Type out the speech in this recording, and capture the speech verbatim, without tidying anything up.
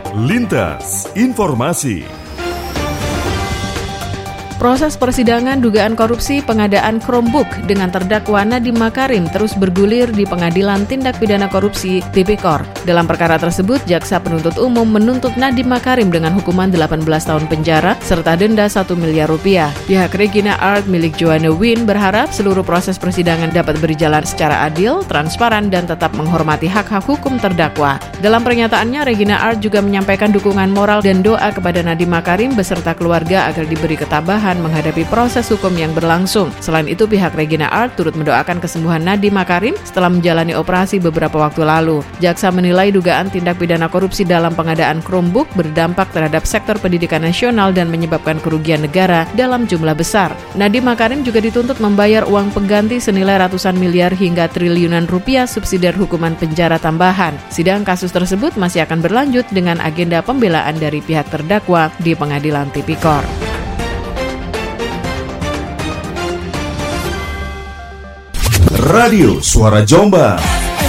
Lintas Informasi. Proses persidangan dugaan korupsi pengadaan Chromebook dengan terdakwa Nadiem Makarim terus bergulir di Pengadilan Tindak Pidana Korupsi Tipikor. Dalam perkara tersebut, Jaksa Penuntut Umum menuntut Nadiem Makarim dengan hukuman delapan belas tahun penjara serta denda satu miliar rupiah. Pihak Regina Art milik Joanne Win berharap seluruh proses persidangan dapat berjalan secara adil, transparan, dan tetap menghormati hak-hak hukum terdakwa. Dalam pernyataannya, Regina Art juga menyampaikan dukungan moral dan doa kepada Nadiem Makarim beserta keluarga agar diberi ketabahan menghadapi proses hukum yang berlangsung. Selain itu, pihak Regina Art turut mendoakan kesembuhan Nadiem Makarim setelah menjalani operasi beberapa waktu lalu. Jaksa menilai dugaan tindak pidana korupsi dalam pengadaan Chromebook berdampak terhadap sektor pendidikan nasional dan menyebabkan kerugian negara dalam jumlah besar. Nadiem Makarim juga dituntut membayar uang pengganti senilai ratusan miliar hingga triliunan rupiah subsidiar hukuman penjara tambahan. Sidang kasus tersebut masih akan berlanjut dengan agenda pembelaan dari pihak terdakwa di Pengadilan Tipikor. Radio Suara Jombang.